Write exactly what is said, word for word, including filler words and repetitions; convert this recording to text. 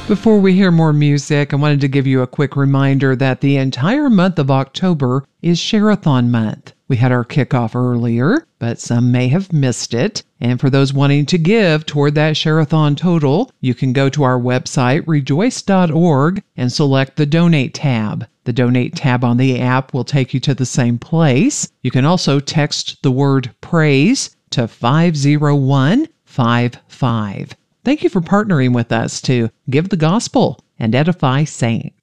Before we hear more music, I wanted to give you a quick reminder that the entire month of October is Share-a-thon month. We had our kickoff earlier, but some may have missed it. And for those wanting to give toward that Share-a-thon total, you can go to our website, rejoice dot org, and select the Donate tab. The Donate tab on the app will take you to the same place. You can also text the word PRAISE to five zero one five five. Thank you for partnering with us to give the gospel and edify saints.